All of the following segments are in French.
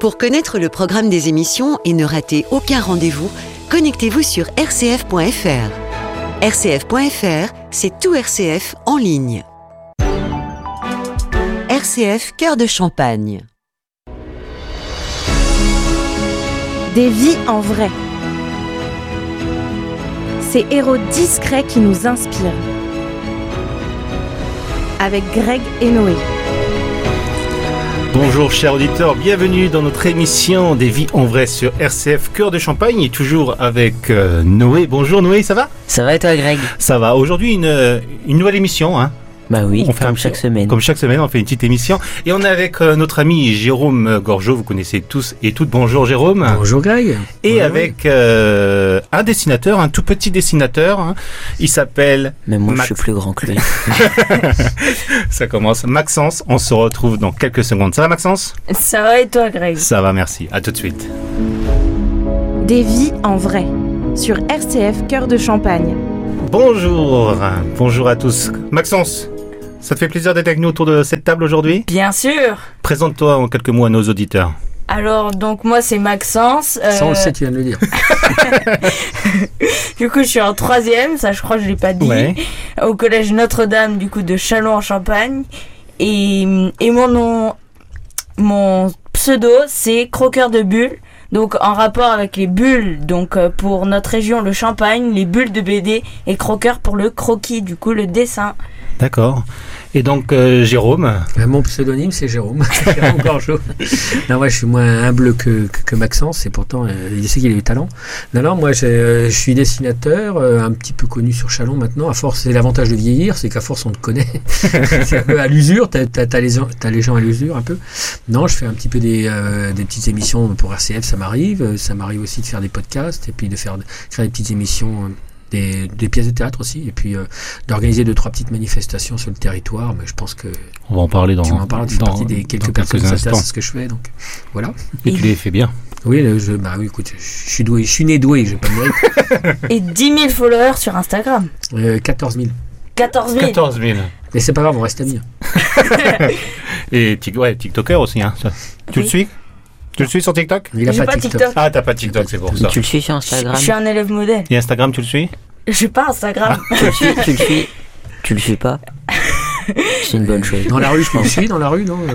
Pour connaître le programme des émissions et ne rater aucun rendez-vous, connectez-vous sur rcf.fr. rcf.fr, c'est tout RCF en ligne. RCF Cœur de Champagne. Des vies en vrai. Ces héros discrets qui nous inspirent. Avec Greg et Noé. Bonjour chers auditeurs, bienvenue dans notre émission des vies en vrai sur RCF Cœur de Champagne et toujours avec Noé. Bonjour Noé, ça va ? Ça va et toi Greg ? Ça va, aujourd'hui une nouvelle émission hein. Bah oui, on fait comme chaque semaine. Comme chaque semaine, on fait une petite émission et on est avec notre ami Jérôme Gorgeau, vous connaissez tous et toutes. Bonjour Jérôme. Bonjour Greg. Et bonjour. avec un dessinateur, un tout petit dessinateur, hein. Il s'appelle... Mais moi je suis plus grand que lui. Ça commence. Maxence, on se retrouve dans quelques secondes. Ça va Maxence ? Ça va et toi Greg ? Ça va, merci. À tout de suite. Des vies en vrai. Sur RCF Cœur de Champagne. Bonjour à tous. Maxence, ça te fait plaisir d'être avec nous autour de cette table aujourd'hui ? Bien sûr. Présente-toi en quelques mots à nos auditeurs. Alors, donc moi c'est Maxence. Ça on le sait, tu viens de le dire. Du coup je suis en 3e, ça je crois que je l'ai pas dit. Ouais. Au collège Notre-Dame du coup de Châlons-en-Champagne. Et mon pseudo c'est Croqueur de bulles. Donc en rapport avec les bulles, donc pour notre région le champagne, les bulles de BD et croqueur pour le croquis, du coup le dessin. D'accord. Et donc Jérôme ? Mon pseudonyme c'est Jérôme. Jérôme Gorgeau. Non, moi je suis moins humble que Maxence et pourtant il sait qu'il a du talent. Non, moi je suis dessinateur, un petit peu connu sur Châlons maintenant. À force, c'est l'avantage de vieillir, c'est qu'à force on te connaît. C'est un peu à l'usure, t'as les gens à l'usure un peu. Non, je fais un petit peu des petites émissions pour RCF, ça m'arrive aussi de faire des podcasts et puis de créer des petites émissions. Des pièces de théâtre aussi et puis d'organiser 2-3 petites manifestations sur le territoire, mais je pense que on va en parler dans... Tu m'en parles, tu fais partie des quelques personnes qui s'intéressent à ce que je fais, donc voilà. Et tu les fais bien. Oui, écoute, je suis doué, je suis né doué, j'ai pas de mérite. Et 10 000 followers sur Instagram. 14 000. 14 000. 14 000. Mais c'est pas grave, on reste amis. Et TikToker aussi, hein. Tu le suis ? Tu le suis sur TikTok ? Il a J'ai pas pas TikTok. TikTok. Ah, t'as pas TikTok, c'est pour ça. Tu le suis sur Instagram ? Je suis un élève modèle. Et Instagram, tu le suis ? J'ai pas Instagram. Tu le suis pas ? C'est une bonne chose. Dans la rue, je le suis, dans la rue, non.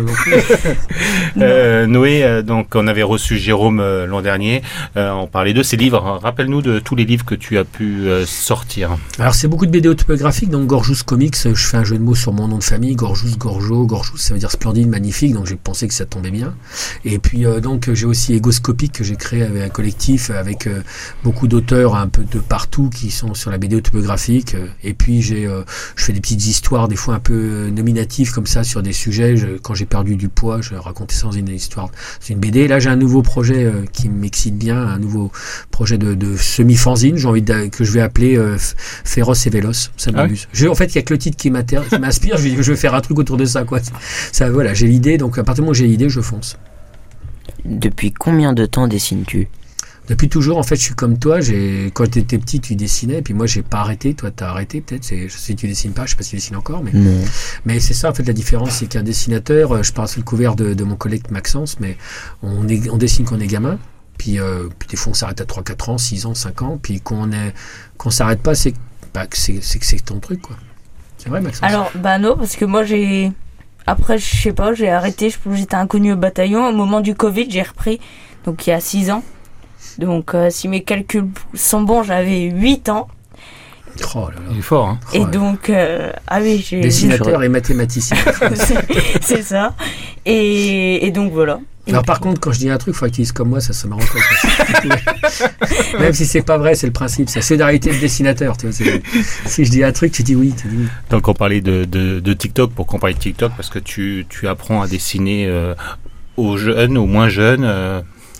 Noé, donc on avait reçu Jérôme l'an dernier, on parlait de ses livres. Rappelle-nous de tous les livres que tu as pu sortir. Alors c'est beaucoup de BD autobiographiques, donc Gorgeous Comics, je fais un jeu de mots sur mon nom de famille, Gorgeous, Gorgeau, Gorgeous ça veut dire splendide, magnifique, donc j'ai pensé que ça tombait bien. Et puis donc j'ai aussi Egoscopique que j'ai créé avec un collectif avec beaucoup d'auteurs un peu de partout qui sont sur la BD autobiographique. Et puis je fais des petites histoires des fois un peu nominatif comme ça sur des sujets. Quand j'ai perdu du poids, je racontais ça dans une histoire, c'est une BD. Là j'ai un nouveau projet qui m'excite bien, un nouveau projet de semi-fanzine, que je vais appeler Féroce et Véloce. Ça m'amuse. En fait il y a que le titre qui m'inspire. Je vais faire un truc autour de ça, quoi. Ça, voilà, j'ai l'idée, donc à partir du moment où j'ai l'idée, je fonce. Depuis combien de temps dessines-tu ? Depuis toujours, en fait, je suis comme toi. Quand tu étais petit, tu dessinais, et puis moi, j'ai pas arrêté. Toi, t'as arrêté, peut-être. Si tu dessines pas, je sais pas si tu dessines encore, mais c'est ça, en fait, la différence, c'est qu'un dessinateur, je parle sous le couvert de mon collègue Maxence, mais on dessine quand on est gamin. Puis des fois, on s'arrête à 3-4 ans, 6 ans, 5 ans. Puis qu'on s'arrête pas, c'est que c'est ton truc, quoi. C'est vrai, Maxence ? Alors, non, parce que moi, après, je sais pas, j'ai arrêté. J'étais inconnu au bataillon. Au moment du Covid, j'ai repris. Donc, il y a 6 ans. Donc, si mes calculs sont bons, j'avais 8 ans. Oh là là. Il est fort, hein. Et donc, j'ai... Dessinateur et mathématicien. c'est ça. Et donc, voilà. Alors par contre, quand je dis un truc, il faut que tu dises comme moi, ça me rend compte. Même si c'est pas vrai, c'est le principe, c'est la solidarité de dessinateur. Tu vois, si je dis un truc, tu dis oui. Donc on parlait de TikTok, pour qu'on parle de TikTok, parce que tu apprends à dessiner aux jeunes, aux moins jeunes.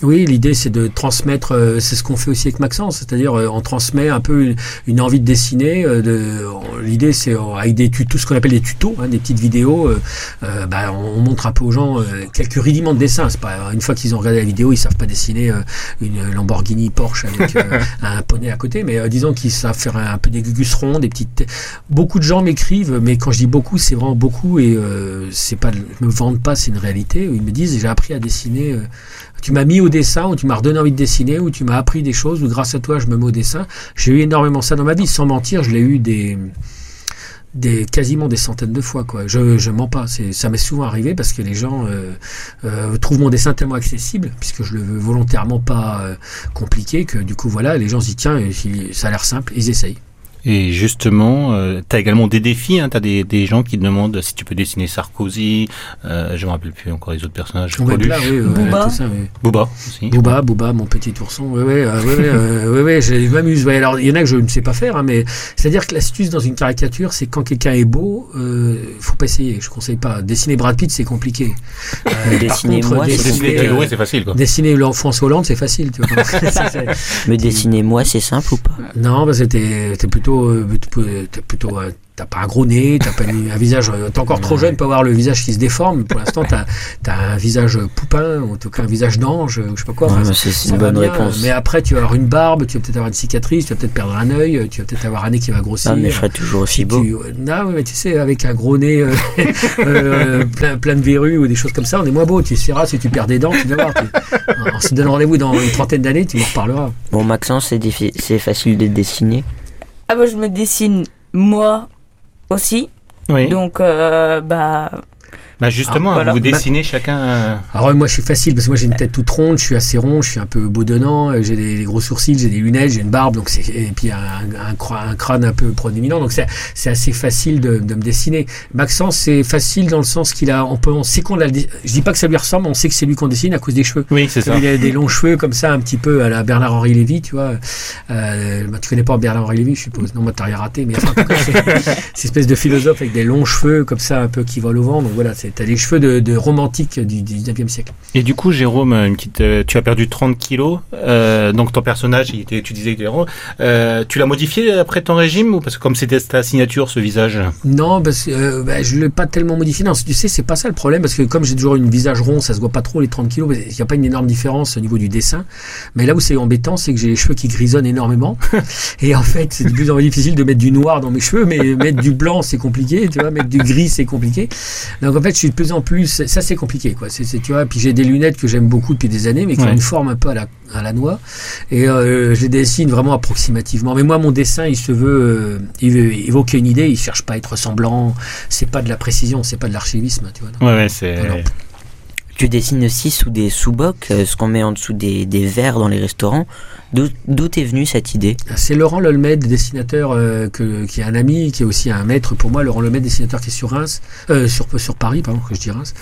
Oui, l'idée c'est de transmettre, c'est ce qu'on fait aussi avec Maxence, c'est-à-dire on transmet un peu une envie de dessiner. L'idée c'est avec des tutos, ce qu'on appelle des tutos, des petites vidéos. On montre un peu aux gens quelques rudiments de dessin. C'est pas une fois qu'ils ont regardé la vidéo, ils savent pas dessiner une Lamborghini Porsche avec un poney à côté, mais disons qu'ils savent faire un peu des gugus ronds, des petites. Beaucoup de gens m'écrivent, mais quand je dis beaucoup, c'est vraiment beaucoup et c'est pas, je me vante pas, c'est une réalité. Ils me disent j'ai appris à dessiner. Tu m'as mis au dessin, ou tu m'as redonné envie de dessiner, ou tu m'as appris des choses, ou grâce à toi je me mets au dessin. J'ai eu énormément ça dans ma vie, sans mentir, je l'ai eu quasiment des centaines de fois, quoi. Je mens pas, ça m'est souvent arrivé parce que les gens trouvent mon dessin tellement accessible, puisque je le veux volontairement pas compliqué, que du coup voilà, les gens se disent tiens, ça a l'air simple, ils essayent. Et justement, tu as également des défis, tu as des gens qui te demandent si tu peux dessiner Sarkozy, je me rappelle plus encore les autres personnages. Booba. Booba aussi. Booba, mon petit ourson. Oui, je m'amuse. Ouais, alors, il y en a que je ne sais pas faire, mais c'est-à-dire que l'astuce dans une caricature, c'est quand quelqu'un est beau, faut pas essayer. Je conseille pas. Dessiner Brad Pitt, c'est compliqué. Dessiner c'est facile, quoi. Dessiner François Hollande, c'est facile, tu vois. Mais dessiner moi, c'est simple ou pas? Non, parce que t'es plutôt t'as pas un gros nez, t'as pas un visage, t'es encore trop jeune pour avoir le visage qui se déforme. Pour l'instant, t'as un visage poupin, ou en tout cas un visage d'ange, ou je sais pas quoi. Ouais, c'est une bonne réponse. Mais après, tu vas avoir une barbe, tu vas peut-être avoir une cicatrice, tu vas peut-être perdre un œil, tu vas peut-être avoir un nez qui va grossir. Mais je serai toujours aussi beau. Non, mais tu sais, avec un gros nez plein de verrues ou des choses comme ça, on est moins beau. Tu seras, si tu perds des dents, tu vas voir. On se donne rendez-vous dans une trentaine d'années, tu m'en reparleras. Bon, Maxence, c'est facile de dessiner. Ah bah je me dessine moi aussi. Oui. Donc justement, voilà. Vous dessinez chacun. Alors moi je suis facile parce que moi j'ai une tête toute ronde, je suis assez rond, je suis un peu bedonnant, j'ai des gros sourcils, j'ai des lunettes, j'ai une barbe, donc et puis un crâne un peu proéminent, donc c'est assez facile de me dessiner. Maxence c'est facile dans le sens on sait qu'on l'a. Je dis pas que ça lui ressemble, on sait que c'est lui qu'on dessine à cause des cheveux. Oui, c'est ça. Il a des longs cheveux comme ça, un petit peu à la Bernard-Henri Lévy, tu vois. Tu connais pas Bernard-Henri Lévy, je suppose. Non, moi t'as rien raté, mais en tout cas, c'est espèce de philosophe avec des longs cheveux comme ça, un peu qui volent au vent. Donc voilà, t'as les cheveux de romantique du 19e siècle. Et du coup, Jérôme, tu as perdu 30 kilos. Donc ton personnage, tu disais que tu l'as modifié après ton régime, ou parce que comme c'était ta signature, ce visage? Non, parce que je l'ai pas tellement modifié. Non, tu sais, c'est pas ça le problème, parce que comme j'ai toujours une visage rond, ça se voit pas trop les 30 kilos. Il n'y a pas une énorme différence au niveau du dessin. Mais là où c'est embêtant, c'est que j'ai les cheveux qui grisonnent énormément. Et en fait, c'est de plus en plus difficile de mettre du noir dans mes cheveux, mais mettre du blanc, c'est compliqué. Tu vois, mettre du gris, c'est compliqué. Donc en fait, je suis de plus en plus, ça c'est compliqué, quoi. Tu vois, puis j'ai des lunettes que j'aime beaucoup depuis des années, mais qui ont une forme un peu à la noix, et je les dessine vraiment approximativement. Mais moi, mon dessin, il se veut, il évoquer une idée, il cherche pas à être ressemblant. C'est pas de la précision, c'est pas de l'archivisme, tu vois. Ouais, c'est. Alors, Tu dessines aussi sous des sous-bocs, ce qu'on met en dessous des verres dans les restaurants. D'où t'es venue cette idée? C'est Laurent Lolmed, dessinateur qui est un ami, qui est aussi un maître pour moi. Laurent Lolmed, dessinateur qui est sur Reims, sur Paris, pardon, que je dis Reims.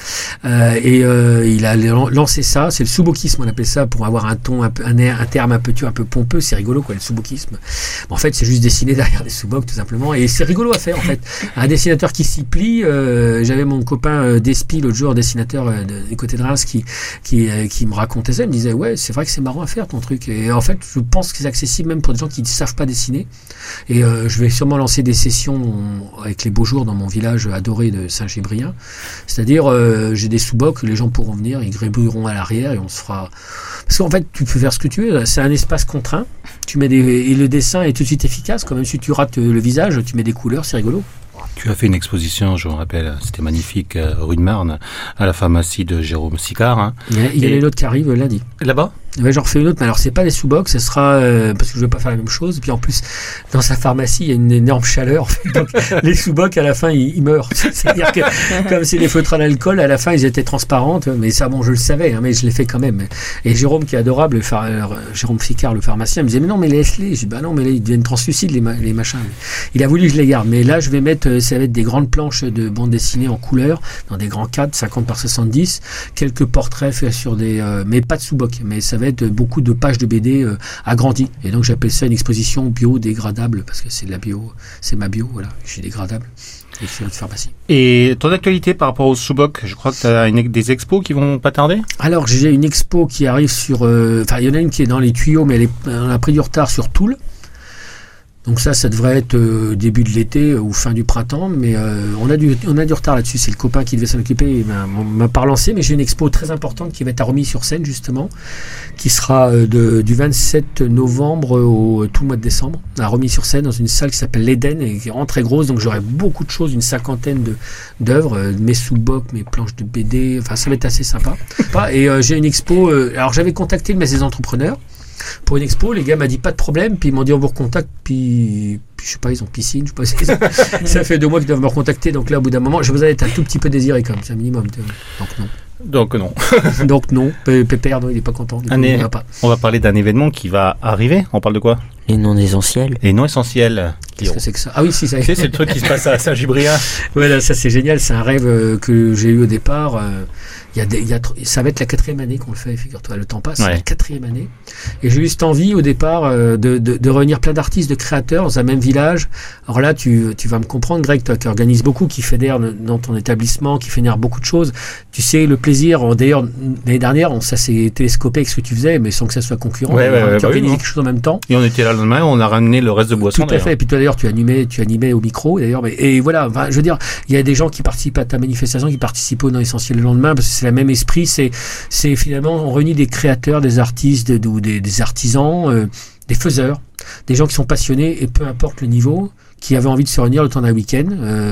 Il a lancé ça. C'est le sous-boquisme, on appelle ça, pour avoir un ton, un terme un peu pompeux. C'est rigolo, quoi, le sous-boquisme. En fait, c'est juste dessiner derrière des sous-bocs, tout simplement. Et c'est rigolo à faire, en fait. Un dessinateur qui s'y plie. J'avais mon copain Despi, l'autre jour, dessinateur des côtés de Reims, qui me racontait ça. Il me disait, ouais, c'est vrai que c'est marrant à faire ton truc. Et en fait, je pense que c'est accessible même pour des gens qui ne savent pas dessiner. Et je vais sûrement lancer des sessions avec les beaux jours dans mon village adoré de Saint-Gébrien. C'est-à-dire, j'ai des sous-bocs, les gens pourront venir, ils gribouilleront à l'arrière et on se fera... Parce qu'en fait, tu peux faire ce que tu veux. C'est un espace contraint. Tu mets et le dessin est tout de suite efficace. Quand même, si tu rates le visage, tu mets des couleurs, c'est rigolo. Tu as fait une exposition, je me rappelle, c'était magnifique, rue de Marne, à la pharmacie de Jérôme Sicard. Hein. Il y a une autre qui arrive lundi. Là-bas? Ouais, j'en refais une autre, mais alors c'est pas des sous-box, ce sera parce que je veux pas faire la même chose. Et puis en plus, dans sa pharmacie, il y a une énorme chaleur. En fait, donc les sous-box à la fin, ils meurent. C'est-à-dire que comme c'est des feutres à l'alcool, à la fin, ils étaient transparentes. Mais ça, bon, je le savais, hein, mais je l'ai fait quand même. Et Jérôme, qui est adorable, Jérôme Ficard, le pharmacien, me disait mais non, mais laisse-les. Je dis bah non, mais là, ils deviennent translucides les machins. Il a voulu que je les garde, mais là, je vais mettre, ça va être des grandes planches de bande dessinée en couleur, dans des grands cadres, 50 par 70, quelques portraits faits sur des, mais pas de sous-box, mais ça va être beaucoup de pages de BD agrandies. Et donc j'appelle ça une exposition biodégradable, parce que c'est de la bio, c'est ma bio, voilà, je suis dégradable. Et c'est notre pharmacie. Et ton actualité par rapport au Soubok, je crois que tu as des expos qui vont pas tarder. Alors j'ai une expo qui arrive sur... il y en a une qui est dans les tuyaux, mais on a pris du retard sur Toul. Donc ça devrait être début de l'été ou fin du printemps, mais on a du retard là-dessus. C'est le copain qui devait s'en occuper, il m'a pas relancé, mais j'ai une expo très importante qui va être à Romilly-sur-Seine justement, qui sera du 27 novembre au tout le mois de décembre, à Romilly-sur-Seine, dans une salle qui s'appelle l'Éden, et qui est vraiment très grosse, donc j'aurai beaucoup de choses, une cinquantaine d'œuvres, mes sous-bocs, mes planches de BD, enfin ça va être assez sympa. Et j'ai une expo, alors j'avais contacté le Messe des entrepreneurs, pour une expo, les gars m'ont dit pas de problème, puis ils m'ont dit on vous recontacte, puis je sais pas, ils ont piscine, je sais pas, ça fait 2 mois qu'ils doivent me recontacter, donc là au bout d'un moment, je vous ai être un tout petit peu désiré comme c'est un minimum, donc non. Donc non, Pépère, non, il est pas content, on va parler d'un événement qui va arriver, on parle de quoi? Les non essentiels. Les non essentiels. Qu'est-ce que c'est que ça? Ah oui, si, ça y est. C'est le truc qui se passe à Saint-Gibrien. Voilà, ça c'est génial, c'est un rêve que j'ai eu au départ. Ça va être la 4e année qu'on le fait, figure-toi, le temps passe, c'est la 4e année. Et j'ai eu cette envie au départ de réunir plein d'artistes, de créateurs dans un même village. Alors là, tu vas me comprendre, Greg, toi qui organise beaucoup, qui fédère dans ton établissement, qui fédère beaucoup de choses. Tu sais, le plaisir, d'ailleurs, l'année dernière, ça s'est télescopé avec ce que tu faisais, mais sans que ça soit concurrent. Tu organisais quelque chose en même temps. Et on était là le lendemain, on a ramené le reste de boissons. Tout à fait. Et puis toi, d'ailleurs, tu animais au micro, d'ailleurs. Et voilà, je veux dire, il y a des gens qui participent à ta manifestation, qui participent au Non Essentiel le lendemain, parce que c'est le même esprit, c'est finalement, on réunit des créateurs, des artistes, des artisans, des faiseurs, des gens qui sont passionnés, et peu importe le niveau, qui avaient envie de se réunir le temps d'un week-end,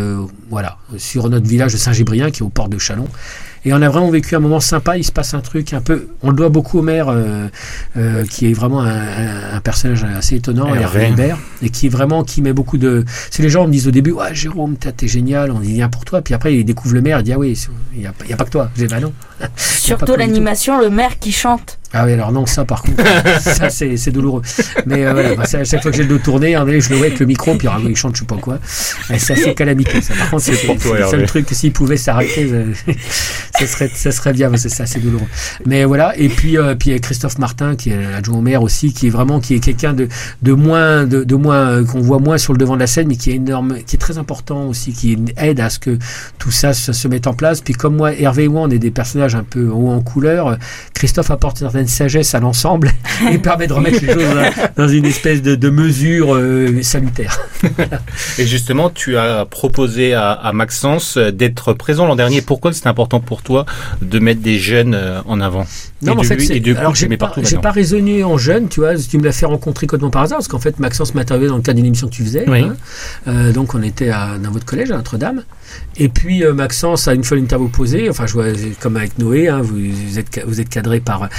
sur notre village de Saint-Gibrien, qui est au port de Chalon. Et on a vraiment vécu un moment sympa, il se passe un truc un peu... On le doit beaucoup au maire, qui est vraiment un personnage assez étonnant, Hervé Hébert, et qui met beaucoup de... C'est les gens me disent au début, ouais, Jérôme, t'es génial, on y vient pour toi. Puis après, ils découvrent le maire, ils disent, ah oui, il n'y a pas que toi. Je dis, bah non. Surtout l'animation, le maire qui chante. Ah oui, alors non, ça par contre, ça c'est douloureux. Mais voilà, à chaque fois que j'ai le dos tourné, je le vois avec le micro, puis il chante je sais pas quoi. Et c'est assez calamiteux. Ça. Par contre, c'est le seul truc que s'il pouvait s'arrêter, ça serait bien, mais c'est assez douloureux. Mais voilà, et puis Christophe Martin, qui est adjoint au maire aussi, qui est quelqu'un de moins, qu'on voit moins sur le devant de la scène, mais qui est énorme, qui est très important aussi, qui aide à ce que tout ça se mette en place. Puis comme moi, Hervé et moi, on est des personnages un peu haut en couleur, Christophe apporte une certaine sagesse à l'ensemble et permet de remettre les choses dans une espèce de mesure salutaire. Et justement, tu as proposé à Maxence d'être présent l'an dernier. Pourquoi c'est important pour toi de mettre des jeunes en avant? Non, en fait, alors j'ai pas raisonné en jeune, tu vois, tu me l'as fait rencontrer complètement par hasard, parce qu'en fait, Maxence m'a interviewé dans le cadre d'une émission que tu faisais. Oui. Donc, on était dans votre collège à Notre-Dame. Et puis, Maxence a une fois l'interview posée, enfin, je vois, comme avec Noé, vous êtes cadré par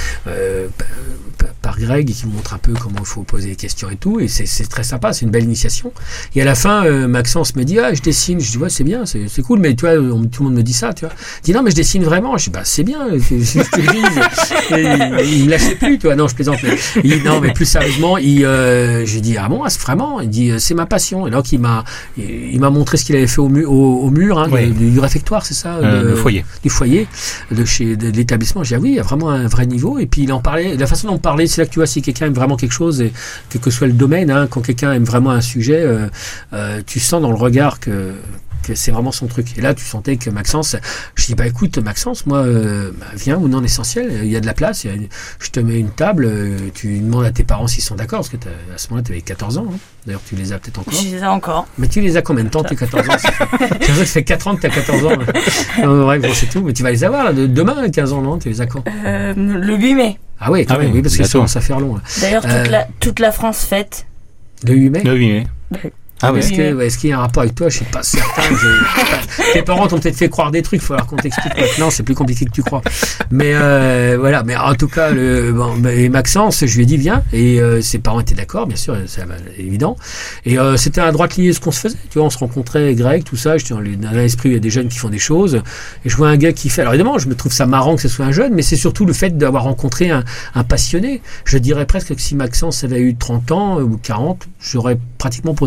Greg, qui montre un peu comment il faut poser les questions et tout, et c'est très sympa, c'est une belle initiation. Et à la fin, Maxence me dit, je dessine. Je dis, ouais, c'est bien, c'est cool, mais tu vois, tout le monde me dit ça, tu vois. Il dit, non, mais je dessine vraiment. Je dis, bah, c'est bien, je te dis. Et il me lâchait plus, tu vois. Non, je plaisante. Mais plus sérieusement, j'ai dit, ah bon, vraiment? Il dit, c'est ma passion. Et donc, il m'a montré ce qu'il avait fait au mur, du réfectoire, c'est ça? Le foyer. Du foyer, de l'établissement. J'ai dit, ah oui, il y a vraiment un vrai niveau. Et puis, il en parlait, la façon dont on parlait, c'est là que tu vois, si quelqu'un aime vraiment quelque chose, et quel que soit le domaine, quand quelqu'un aime vraiment un sujet, tu sens dans le regard que c'est vraiment son truc. Et là, tu sentais que Maxence, je dis, bah écoute, Maxence, moi, viens au Non Essentiel, il y a de la place, je te mets une table, tu demandes à tes parents s'ils sont d'accord, parce que à ce moment-là, tu avais 14 ans. Hein. D'ailleurs, tu les as peut-être encore. Je les ai encore. Mais tu les as combien de temps, tes 14 ans? Ça fait 4 ans que tu as 14 ans. Non, bref, bon, c'est tout. Mais tu vas les avoir, là, demain, 15 ans, non? Tu les as quand? Le 8 mai. Ah oui, quand même, oui, parce que ça commence à faire long. Là. D'ailleurs, toute la France fête. Le 8 mai? Le 8 mai. Ah ouais. Est-ce qu'il y a un rapport avec toi? Je suis pas certain. Tes parents t'ont peut-être fait croire des trucs. Il faut leur qu'on t'explique. Non, c'est plus compliqué que tu crois. Mais voilà. Mais en tout cas, et Maxence, je lui ai dit viens. Et ses parents étaient d'accord, bien sûr, c'est évident. Et c'était un droit lié ce qu'on se faisait. Tu vois, on se rencontrait, Greg, tout ça. Dans l'esprit, il y a des jeunes qui font des choses. Et je vois un gars qui fait. Alors évidemment, je me trouve ça marrant que ce soit un jeune, mais c'est surtout le fait d'avoir rencontré un passionné. Je dirais presque que si Maxence avait eu 30 ans ou 40, j'aurais pratiquement posé pareil.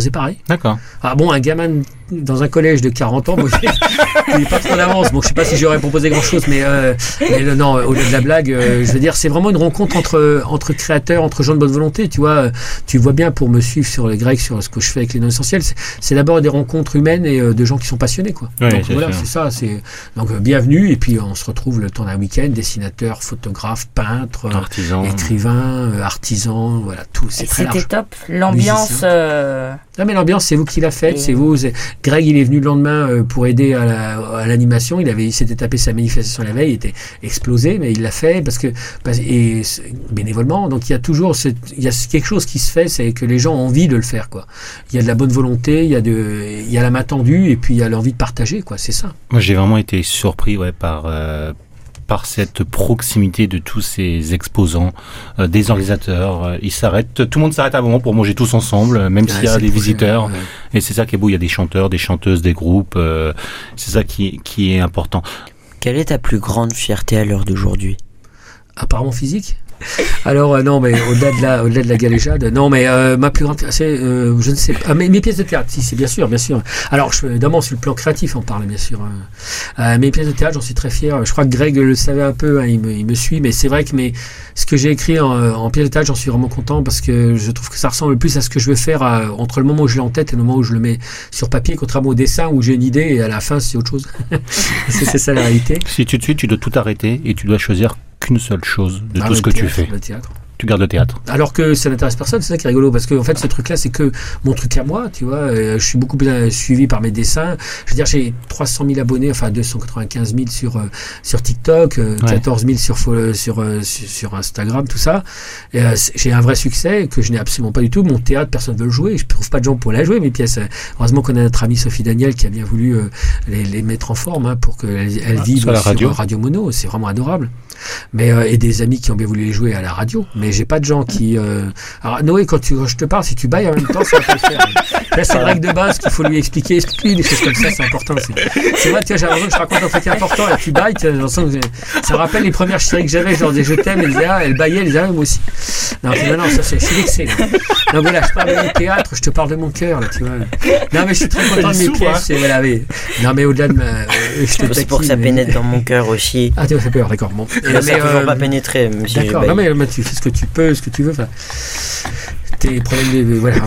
D'accord. Ah bon, un gamin dans un collège de 40 ans, moi, il n'est pas trop d'avance. Bon, je sais pas si j'aurais proposé grand-chose, mais non, au-delà de la blague, je veux dire, c'est vraiment une rencontre entre créateurs, entre gens de bonne volonté. Tu vois bien pour me suivre sur les Grecs, sur ce que je fais avec les non-essentiels, c'est d'abord des rencontres humaines et de gens qui sont passionnés, quoi. Ouais, donc voilà, sûr. c'est ça. Donc bienvenue, et puis on se retrouve le temps d'un week-end, dessinateurs, photographes, peintres, écrivains, artisans, voilà, tout. C'est très large. C'était top. L'ambiance. Ah, mais l'ambiance, c'est vous qui l'a faite, c'est vous. Greg, il est venu le lendemain pour aider à l'animation. Il s'était tapé sa manifestation la veille, il était explosé, mais il l'a fait et bénévolement. Donc il y a toujours il y a quelque chose qui se fait, c'est que les gens ont envie de le faire, quoi. Il y a de la bonne volonté, il y a la main tendue, et puis il y a l'envie de partager, quoi. C'est ça. Moi, j'ai vraiment été surpris, par cette proximité de tous ces exposants, des organisateurs. Ils s'arrêtent, tout le monde s'arrête à un moment pour manger tous ensemble, même s'il y a des visiteurs. Ouais. Et c'est ça qui est beau, il y a des chanteurs, des chanteuses, des groupes. C'est ça qui est important. Quelle est ta plus grande fierté à l'heure d'aujourd'hui ? Apparemment physique. Alors non, mais au-delà de la galéjade, non, mais ma plus grande, c'est je ne sais pas, mes pièces de théâtre, si, c'est bien sûr. Alors d'abord sur le plan créatif, on parle bien sûr. Mes pièces de théâtre, j'en suis très fier. Je crois que Greg le savait un peu, hein, il me suit, mais c'est vrai que ce que j'ai écrit en pièces de théâtre, j'en suis vraiment content parce que je trouve que ça ressemble le plus à ce que je veux faire entre le moment où je l'ai en tête et le moment où je le mets sur papier, contrairement au dessin où j'ai une idée et à la fin c'est autre chose. c'est ça la réalité. Si tout de suite tu dois tout arrêter et tu dois choisir qu'une seule chose de tout ce que tu fais. Le théâtre. Tu gardes le théâtre. Alors que ça n'intéresse personne, c'est ça qui est rigolo, parce que en fait ce truc-là c'est que mon truc à moi, tu vois. Je suis beaucoup bien suivi par mes dessins. Je veux dire, j'ai 300 000 abonnés, enfin 295 000 sur TikTok, 14 000 sur Instagram, tout ça. Et, j'ai un vrai succès que je n'ai absolument pas du tout. Mon théâtre, personne ne veut le jouer. Je trouve pas de gens pour la jouer, mes pièces. Heureusement qu'on a notre amie Sophie Daniel qui a bien voulu les mettre en forme, hein, pour qu'elles vivent sur Radio Mono. C'est vraiment adorable. Mais et des amis qui ont bien voulu les jouer à la radio, mais j'ai pas de gens qui alors Noé, quand je te parle, si tu bailles en même temps, ça va pas le faire. Là c'est une règle de base qu'il faut lui expliquer des choses comme ça, c'est important. C'est vrai, tu vois, j'ai l'impression que je raconte un truc important et tu bailles, ça me rappelle les premières chéries que j'avais, genre des je t'aime, elle baillait, elle disait moi aussi. Non, ça c'est, je suis vexé là. Donc voilà, je parle de mon théâtre, je te parle de mon cœur là, tu vois. Non mais je suis très content de mes pièces, et voilà, mais non mais au-delà de c'est pour que ça pénètre dans mon cœur aussi. Ah, tu m'as fait peur, d'accord. Bon. Ça n'a toujours pas pénétré, monsieur. D'accord, non mais tu fais ce que tu peux, ce que tu veux. Enfin, tes problèmes de... Voilà.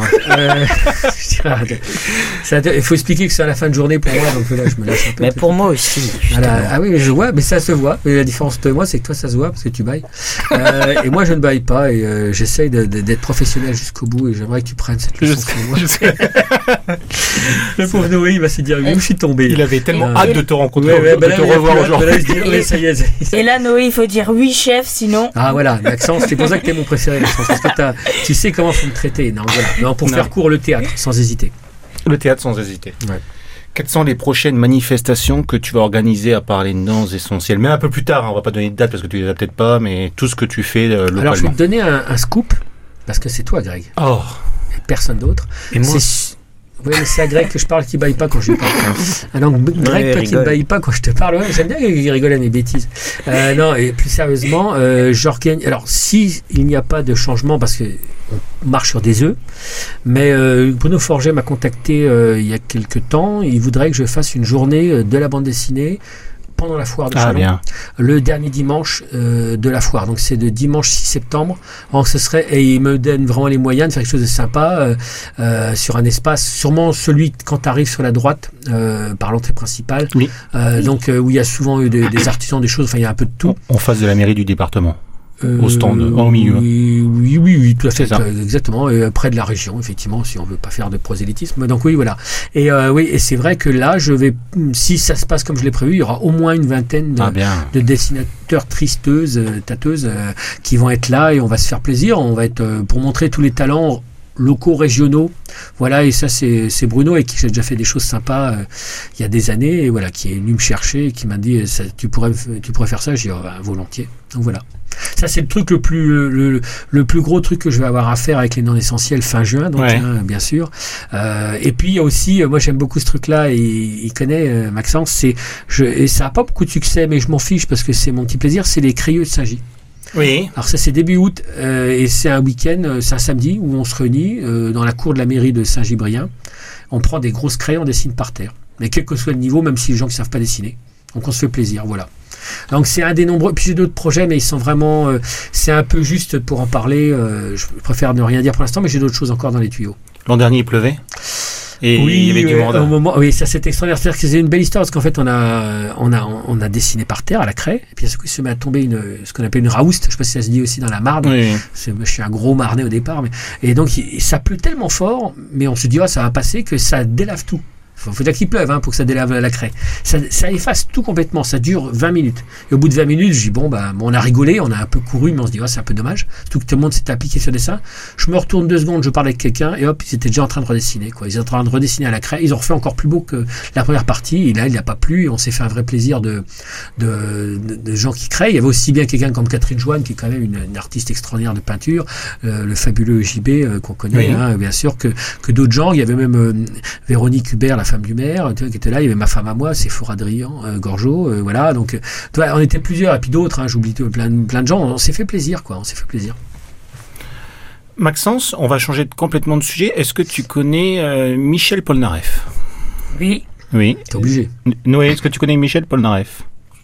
Il faut expliquer que c'est à la fin de journée pour moi, donc là je me lâche un peu. Mais pour moi aussi. Voilà. Ah oui, mais je vois, mais ça se voit. Et la différence de moi, c'est que toi ça se voit parce que tu bailles. Et moi je ne baille pas et j'essaye d'être professionnel jusqu'au bout et j'aimerais que tu prennes cette leçon sur moi. Le pauvre Noé, il va se dire où je suis tombé. Il avait tellement hâte de te rencontrer, de te revoir aujourd'hui. Ça y est. Et là, Noé, il faut dire oui, chef, sinon. Ah voilà, Maxence, c'est pour ça que t'es mon préféré, Maxence, parce que tu sais comment faut me traiter. Non, voilà. Non, pour faire court, le théâtre, sans hésiter. Le théâtre, sans hésiter. Ouais. Quelles sont les prochaines manifestations que tu vas organiser à part les non-essentiels? Mais un peu plus tard, hein, on va pas donner de date parce que tu les as peut-être pas, mais tout ce que tu fais localement. Alors, je vais te donner un scoop, parce que c'est toi, Greg. Oh. Et personne d'autre. Et moi? Oui, mais c'est à Greg que je parle qui baille pas quand je lui parle. Alors, Greg, toi qui ne baille pas quand je te parle, ouais, j'aime bien qu'il rigole à mes bêtises. Non, et plus sérieusement, j'organise. Alors, si il n'y a pas de changement, parce que on marche sur des œufs, mais Bruno Forget m'a contacté il y a quelques temps. Il voudrait que je fasse une journée de la bande dessinée pendant la foire de Chalon, le dernier dimanche de la foire. Donc c'est de dimanche 6 septembre. Donc ce serait, et il me donne vraiment les moyens de faire quelque chose de sympa sur un espace, sûrement celui quand tu arrives sur la droite par l'entrée principale. Oui. Donc où il y a souvent des artisans, des choses. Enfin il y a un peu de tout. En face de la mairie du département. Au stand, au milieu. Oui, tout à fait, exactement. Près de la région, effectivement, si on veut pas faire de prosélytisme. Donc oui, voilà. Et et c'est vrai que là, si ça se passe comme je l'ai prévu, il y aura au moins une vingtaine de dessinateurs tristeuses, tâteuses, qui vont être là et on va se faire plaisir. On va être pour montrer tous les talents locaux, régionaux, voilà, et ça c'est Bruno avec qui j'ai déjà fait des choses sympas il y a des années, et voilà, qui est venu me chercher et qui m'a dit tu pourrais faire ça. J'ai dit volontiers. Donc voilà, ça c'est le truc le plus gros truc que je vais avoir à faire avec les non-essentiels fin juin, donc bien sûr. Et puis il y a aussi, moi j'aime beaucoup ce truc là, et il connaît Maxence, et ça a pas beaucoup de succès, mais je m'en fiche parce que c'est mon petit plaisir, c'est les Crieux de Saint-Gilles. Oui. Alors ça c'est début août et c'est un week-end, c'est un samedi où on se réunit dans la cour de la mairie de Saint-Gibrien. On prend des grosses crayons, on dessine par terre. Mais quel que soit le niveau, même si les gens qui ne savent pas dessiner. Donc on se fait plaisir, voilà. Donc c'est un des nombreux. Puis j'ai d'autres projets, mais ils sont vraiment. C'est un peu juste pour en parler. Je préfère ne rien dire pour l'instant, mais j'ai d'autres choses encore dans les tuyaux. L'an dernier, il pleuvait. Et oui, il y avait du monde. Au moment, oui, ça c'est extraordinaire. C'est-à-dire que c'est une belle histoire parce qu'en fait on a dessiné par terre à la craie et puis à ce coup il se met à tomber ce qu'on appelle une raouste. Je sais pas si ça se dit aussi dans la Marne. Oui. Je suis un gros Marnais au départ, et donc ça pleut tellement fort, mais on se dit ça va passer que ça délave tout. Faut dire qu'il pleuve pour que ça délave la craie. Ça efface tout complètement. Ça dure 20 minutes. Et au bout de 20 minutes, je dis on a rigolé, on a un peu couru, mais on se dit c'est un peu dommage. Surtout que tout le monde s'est appliqué sur le dessin. Je me retourne 2 secondes, je parle avec quelqu'un et hop, ils étaient déjà en train de redessiner. Ils étaient en train de redessiner à la craie. Ils ont refait encore plus beau que la première partie. Et là, il n'y a pas plu. Et on s'est fait un vrai plaisir de gens qui créent. Il y avait aussi bien quelqu'un comme Catherine Joanne, qui est quand même une artiste extraordinaire de peinture, le fabuleux JB qu'on connaît, bien sûr, que d'autres gens. Il y avait même Véronique Hubert, la femme du maire, qui était là. Il y avait ma femme à moi, c'est Four Adrien Gorgeau, voilà. Donc, on était plusieurs, et puis d'autres. J'oublie plein de gens. On s'est fait plaisir, On s'est fait plaisir. Maxence, on va changer complètement de sujet. Est-ce que tu connais Michel Polnareff? Oui. Oui. T'es obligé. Noé, est-ce que tu connais Michel Polnareff?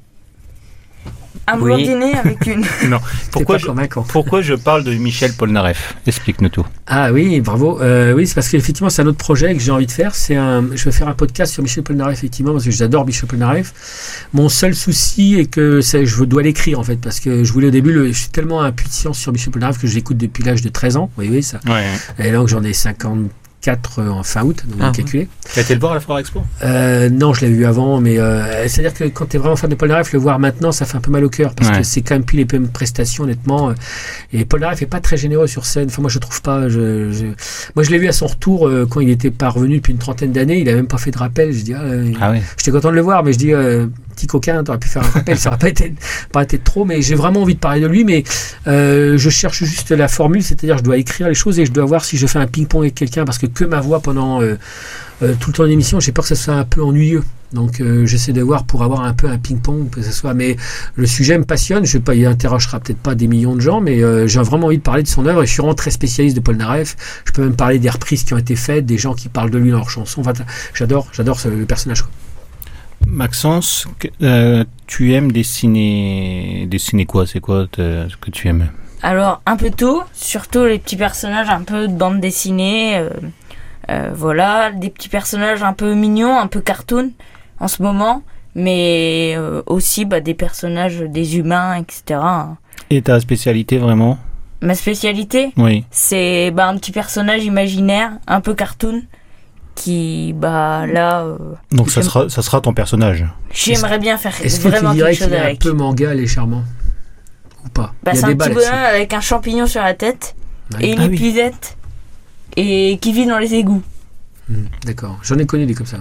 Un blondinet avec une... Non. Pourquoi je parle de Michel Polnareff? Explique-nous tout. Ah oui, bravo. Oui, c'est parce qu'effectivement, c'est un autre projet que j'ai envie de faire. Je vais faire un podcast sur Michel Polnareff, effectivement, parce que j'adore Michel Polnareff. Mon seul souci est que je dois l'écrire, en fait, parce que je voulais au début, je suis tellement impatient sur Michel Polnareff que je l'écoute depuis l'âge de 13 ans. Oui, ça. Ouais. Et donc, j'en ai 54 en fin août, donc calculé. Tu as été le voir à la Foire Expo? Non, je l'ai vu avant, mais c'est-à-dire que quand tu es vraiment fan de Polnareff, le voir maintenant, ça fait un peu mal au cœur, parce que c'est quand même plus les mêmes prestations, honnêtement. Et Polnareff est pas très généreux sur scène. Enfin, moi, je trouve pas. Moi, je l'ai vu à son retour quand il était pas revenu depuis une trentaine d'années. Il a même pas fait de rappel. Je dis, j'étais content de le voir, mais je dis, petit coquin, t'aurais pu faire un rappel. Ça aurait pas été trop, mais j'ai vraiment envie de parler de lui. Mais je cherche juste la formule, c'est-à-dire, je dois écrire les choses et je dois voir si je fais un ping-pong avec quelqu'un, parce que ma voix pendant tout le temps de l'émission, j'ai peur que ça soit un peu ennuyeux. Donc j'essaie de voir pour avoir un peu un ping-pong, que ce soit. Mais le sujet me passionne. Je sais pas, il interrogera peut-être pas des millions de gens, mais j'ai vraiment envie de parler de son œuvre. Et je suis vraiment très spécialiste de Polnareff. Je peux même parler des reprises qui ont été faites, des gens qui parlent de lui dans leurs chansons. Enfin, j'adore le personnage. Maxence, tu aimes dessiner quoi? C'est quoi ce que tu aimes? Alors un peu tout, surtout les petits personnages un peu de bande dessinée. Voilà, des petits personnages un peu mignons, un peu cartoon en ce moment, mais aussi des personnages, des humains, etc. Et ta spécialité vraiment? Ma spécialité? Oui. C'est un petit personnage imaginaire, un peu cartoon, qui là... Donc ça sera ton personnage? J'aimerais bien faire vraiment quelque chose avec. Est-ce que tu dirais qu'il est un peu manga, légèrement? Ou pas? C'est un petit bonhomme avec un champignon sur la tête et une épuisette et qui vit dans les égouts. D'accord, j'en ai connu des comme ça.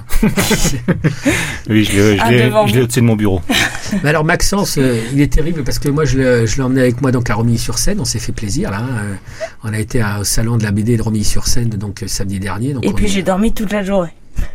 Oui, je l'ai au-dessus de mon bureau. Mais alors Maxence, il est terrible parce que moi je l'ai emmené avec moi donc à Romilly-sur-Seine. On s'est fait plaisir là. On a été au salon de la BD de Romilly-sur-Seine donc samedi dernier. Donc et puis j'ai dormi toute la journée.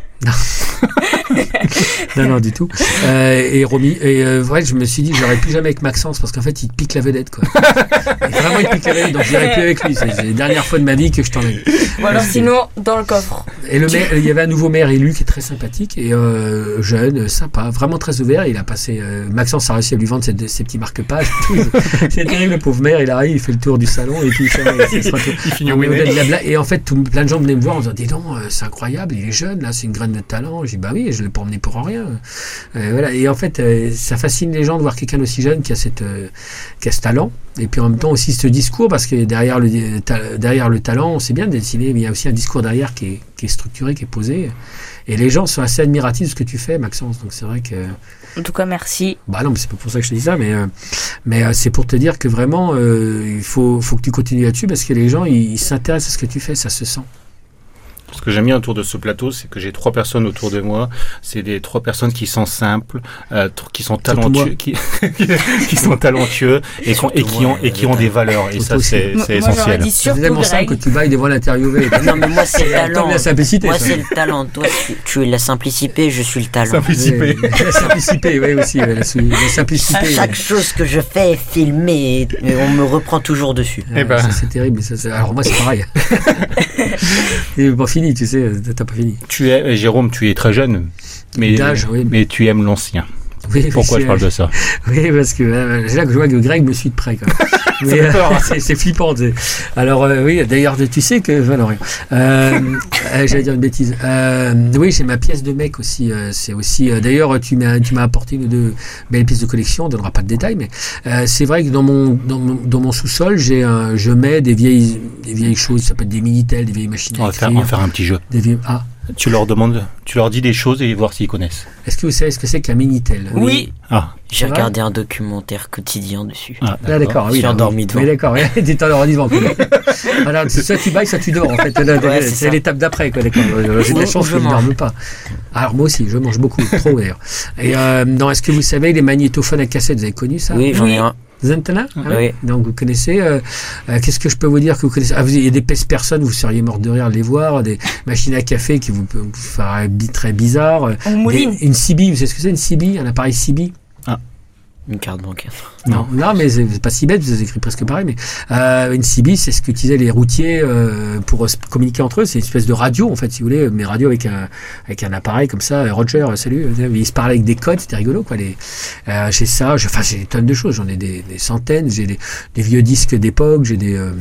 Non, du tout. Et vrai, je me suis dit que j'aurais plus jamais avec Maxence parce qu'en fait, il pique la vedette, quoi. Vraiment, il pique la vedette, donc j'irai plus avec lui. C'est la dernière fois de ma vie que je t'emmène. Ou alors sinon, dans le coffre. Et le maire, il y avait un nouveau maire élu qui est très sympathique et jeune, sympa, vraiment très ouvert. Il a passé. Maxence a réussi à lui vendre ses petits marque-pages. C'est terrible, le pauvre maire. Il arrive, il fait le tour du salon et puis il finit au blabla. Et en fait, plein de gens venaient me voir en disant, dis donc, c'est incroyable, il est jeune, là, c'est une graine de talent. J'ai dit, bah oui, je l'ai pas emmené pour rien. Voilà. Et en fait, ça fascine les gens de voir quelqu'un d'aussi jeune qui a ce talent. Et puis en même temps aussi ce discours, parce que derrière le talent, on sait bien dessiner, mais il y a aussi un discours derrière qui est structuré, qui est posé. Et les gens sont assez admiratifs de ce que tu fais, Maxence. Donc c'est vrai que... En tout cas, merci. Bah non, mais c'est pas pour ça que je te dis ça, mais c'est pour te dire que vraiment, il faut que tu continues là-dessus, parce que les gens, ils s'intéressent à ce que tu fais, ça se sent. Ce que j'aime bien autour de ce plateau, c'est que j'ai 3 personnes autour de moi. C'est des 3 personnes qui sont simples, qui sont talentueux, qui sont talentueux et qui ont des valeurs. Et ça, c'est essentiel. Moi, j'aurais dit surtout C'est tellement simple que Greg. tu vas devant l'interviewer. Non, mais moi, c'est le talent. La simplicité. Moi, ça. c'est le talent. Toi, tu es la simplicité, je suis le talent. Simplicité. La simplicité, oui, aussi. La simplicité. Chaque chose que je fais est filmée et on me reprend toujours dessus. Eh ben. Ça, c'est terrible. Alors moi, c'est pareil. C'est pas fini, tu sais. T'as pas fini. Jérôme, tu es très jeune, D'âge, oui. mais tu aimes l'ancien. Oui, Pourquoi je parle de ça? Oui, parce que c'est là que je vois que Greg me suit de près. Quand même. Mais, fait peur, hein. c'est flippant. Alors oui, d'ailleurs, tu sais que non, rien. J'allais dire une bêtise. Oui, j'ai ma pièce de mec aussi. C'est aussi. D'ailleurs, tu m'as apporté une ou deux belles pièces de collection. On ne donnera pas de détails, mais c'est vrai que dans mon sous-sol, je mets des vieilles choses. Ça peut être des Minitel, des vieilles machines à écrire. On va faire un petit jeu. Tu leur dis des choses et voir s'ils connaissent. Est-ce que vous savez ce que c'est qu'un Minitel? Oui. Ah. J'ai regardé un documentaire quotidien dessus. Ah, d'accord. Je suis endormi devant. Oui, d'accord. T'es endormi devant. Alors, soit tu bailles, soit tu dors. En fait, c'est l'étape d'après. Quoi, d'accord. J'ai de la chance que je ne dorme pas. Alors moi aussi, je mange beaucoup, trop d'ailleurs. Et est-ce que vous savez les magnétophones à cassette, vous avez connu ça? Oui, j'en ai un. Vous êtes là? Oui. Donc vous connaissez. Qu'est-ce que je peux vous dire que vous connaissez? Il y a des personnes, vous seriez mort de rire de les voir. Des machines à café qui vous feraient très bizarre. Une CB, vous savez ce que c'est une CB? Un appareil CB? Une carte bancaire. Non, mais c'est pas si bête, vous avez écrit presque pareil, mais une CB, c'est ce qu'utilisaient les routiers pour se communiquer entre eux. C'est une espèce de radio, en fait, si vous voulez, mais radio avec un appareil comme ça. Roger, salut. Ils se parlaient avec des codes, c'était rigolo, quoi. J'ai ça, j'ai des tonnes de choses, j'en ai des centaines. J'ai des vieux disques d'époque, j'ai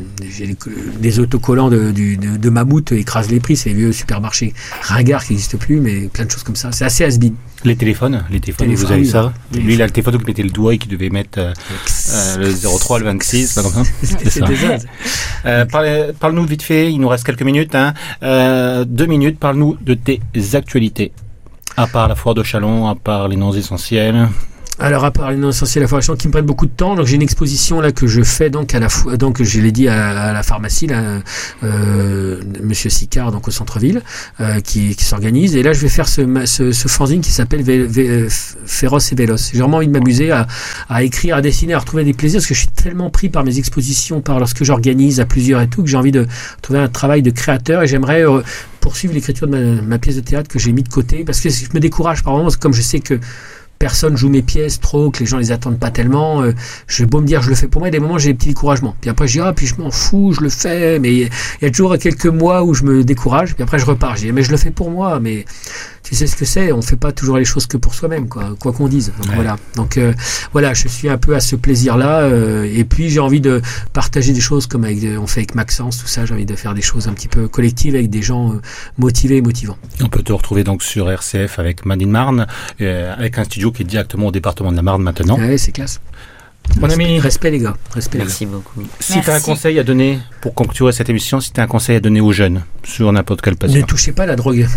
des autocollants de Mammouth écrase les prix, c'est les vieux supermarchés ringards qui n'existent plus, mais plein de choses comme ça. C'est assez has-been. Les téléphones, vous avez ça. Lui, il a le téléphone qui mettait le doigt et qui devait mettre le 03, le 26, pas comme ça. C'est ça. Parle-nous vite fait, il nous reste quelques minutes. 2 minutes, parle-nous de tes actualités. À part la foire de Châlons, à part les noms essentiels. Alors, à part les noms essentiels, la foire de Châlons qui me prennent beaucoup de temps, donc j'ai une exposition là que je fais donc donc je l'ai dit à la pharmacie là, Monsieur Sicard donc au centre-ville qui s'organise, et là je vais faire ce fanzine qui s'appelle Féroce et Véloce. J'ai vraiment envie de m'amuser à écrire, à dessiner, à retrouver des plaisirs, parce que je suis tellement pris par mes expositions, par lorsque j'organise à plusieurs et tout, que j'ai envie de trouver un travail de créateur, et j'aimerais poursuivre l'écriture de ma pièce de théâtre que j'ai mis de côté, parce que je me décourage par moments, comme je sais que personne joue mes pièces trop, que les gens les attendent pas tellement, j'ai beau me dire je le fais pour moi, et des moments j'ai des petits découragements, puis après je dis puis je m'en fous, je le fais, mais il y a toujours quelques mois où je me décourage, puis après je repars, je dis mais je le fais pour moi, mais tu sais ce que c'est, on fait pas toujours les choses que pour soi-même, quoi qu'on dise. Donc voilà. Donc voilà, je suis un peu à ce plaisir-là, et puis j'ai envie de partager des choses comme on fait avec Maxence, tout ça. J'ai envie de faire des choses un petit peu collectives avec des gens motivés et motivants. On peut te retrouver donc sur RCF avec Madine Marne, avec un studio qui est directement au département de la Marne maintenant. Ouais, c'est classe. Mon ami, respect les gars, Merci beaucoup. Si tu as un conseil à donner, pour conclure cette émission, si tu as un conseil à donner aux jeunes sur n'importe quelle passion. Ne touchez pas à la drogue.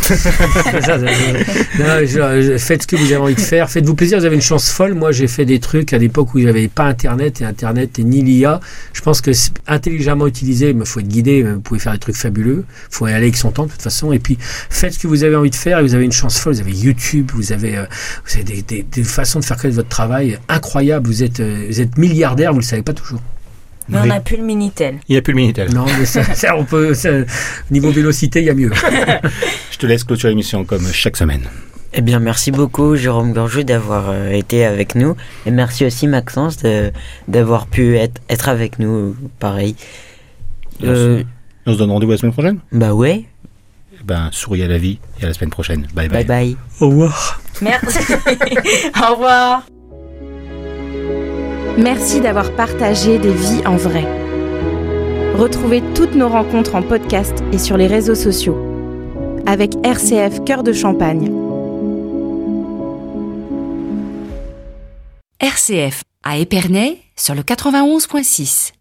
Faites ce que vous avez envie de faire, faites-vous plaisir, vous avez une chance folle. Moi j'ai fait des trucs à l'époque où il n'y avait pas Internet et ni l'IA. Je pense que c'est intelligemment utilisé, il faut être guidé, vous pouvez faire des trucs fabuleux, il faut aller avec son temps de toute façon, et puis faites ce que vous avez envie de faire, et vous avez une chance folle, vous avez YouTube, vous avez des façons de faire connaître votre travail incroyables, vous êtes milliardaire, vous le savez pas toujours. Mais on n'a plus le Minitel. Il n'y a plus le Minitel. Non, mais ça on peut. Niveau vélocité, il y a mieux. Je te laisse clôturer l'émission comme chaque semaine. Eh bien, merci beaucoup, Jérôme Gorjou, d'avoir été avec nous. Et merci aussi, Maxence, d'avoir pu être avec nous, pareil. On se donne rendez-vous la semaine prochaine? Bah ouais. Souriez à la vie et à la semaine prochaine. Bye bye. Bye bye. Au revoir. Merci. Au revoir. Merci d'avoir partagé des vies en vrai. Retrouvez toutes nos rencontres en podcast et sur les réseaux sociaux. Avec RCF Cœur de Champagne. RCF à Épernay sur le 91.6.